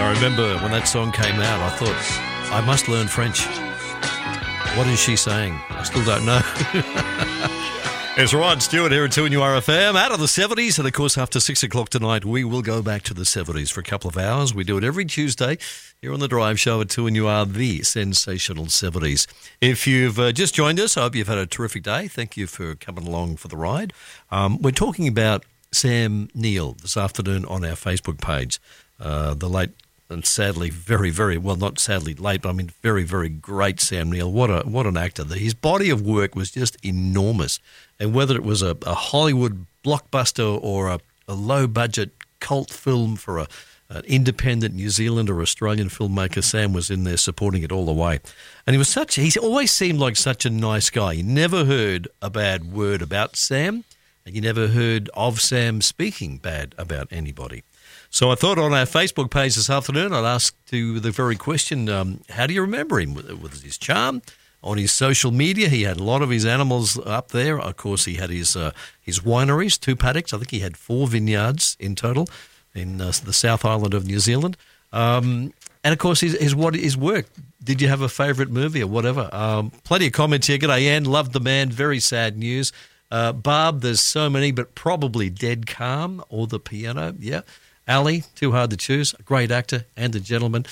I remember when that song came out, I thought, I must learn French. What is she saying? I still don't know. It's Ryan Stewart here at 2NURFM, out of the 70s. And, of course, after 6 o'clock tonight, we will go back to the 70s for a couple of hours. We do it every Tuesday here on The Drive Show at 2NUR, the sensational 70s. If you've just joined us, I hope you've had a terrific day. Thank you for coming along for the ride. We're talking about Sam Neill this afternoon on our Facebook page. The late and sadly very, very, well, not sadly late, but I mean very, very great Sam Neill. What an actor. His body of work was just enormous. And whether it was a Hollywood blockbuster or a low-budget cult film for an independent New Zealand or Australian filmmaker, Sam was in there supporting it all the way. And he always seemed like such a nice guy. You never heard a bad word about Sam, and you never heard of Sam speaking bad about anybody. So I thought on our Facebook page this afternoon, I'd ask you the very question, how do you remember him? With his charm? On his social media, he had a lot of his animals up there. Of course, he had his wineries, 2 paddocks. I think he had 4 vineyards in total in the South Island of New Zealand. And, of course, his work. Did you have a favourite movie or whatever? Plenty of comments here. G'day, Ann. Loved the man. Very sad news. Barb, there's so many, but probably Dead Calm or The Piano. Yeah. Ali, too hard to choose. A great actor and a gentleman.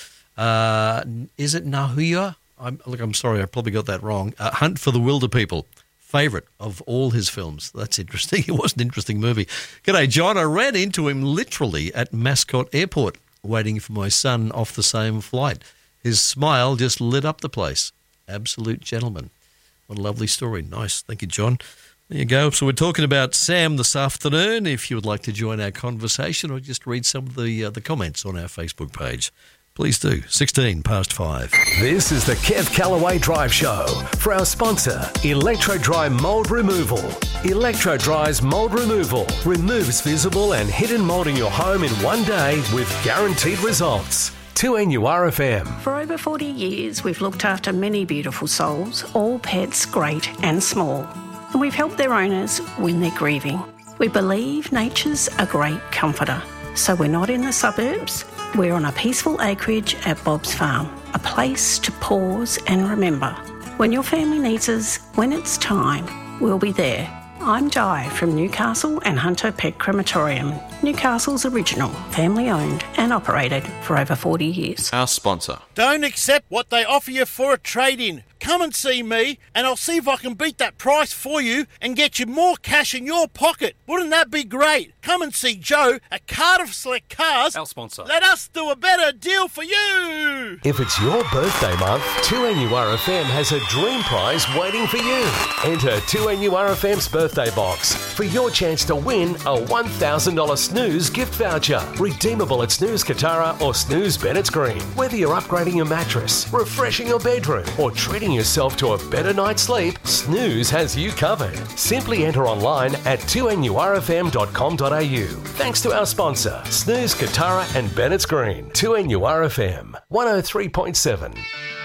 Is it Nahuya? I'm sorry, I probably got that wrong. Hunt for the Wilder People, favourite of all his films. That's interesting. It was an interesting movie. G'day, John. I ran into him literally at Mascot Airport, waiting for my son off the same flight. His smile just lit up the place. Absolute gentleman. What a lovely story. Nice. Thank you, John. There you go. So we're talking about Sam this afternoon. If you would like to join our conversation or just read some of the comments on our Facebook page, please do. 16 past 5. This is the Kev Callaway Drive Show for our sponsor, Electro Dry Mold Removal. Electro Dry's Mold Removal removes visible and hidden mold in your home in one day with guaranteed results. 2NURFM. For over 40 years, we've looked after many beautiful souls, all pets great and small. And we've helped their owners when they're grieving. We believe nature's a great comforter. So we're not in the suburbs. We're on a peaceful acreage at Bob's Farm, a place to pause and remember. When your family needs us, when it's time, we'll be there. I'm Di from Newcastle and Hunter Pet Crematorium, Newcastle's original, family-owned and operated for over 40 years. Our sponsor. Don't accept what they offer you for a trade-in. Come and see me and I'll see if I can beat that price for you and get you more cash in your pocket. Wouldn't that be great? Come and see Joe at Cardiff Select Cars. Our sponsor. Let us do a better deal for you. If it's your birthday month, 2NURFM has a dream prize waiting for you. Enter 2NURFM's birthday box for your chance to win a $1,000 Snooze gift voucher. Redeemable at Snooze Katara or Snooze Bennett's Green. Whether you're upgrading your mattress, refreshing your bedroom, or treating yourself to a better night's sleep, Snooze has you covered. Simply enter online at 2NURFM.com.au. Thanks to our sponsor, Snooze Katara and Bennett's Green. 2NURFM 103.7.